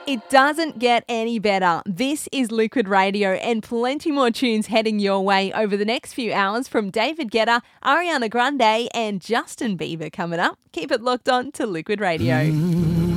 It doesn't get any better. This is Liquid Radio and plenty more tunes heading your way over the next few hours from David Guetta, Ariana Grande and Justin Bieber coming up. Keep it locked on to Liquid Radio.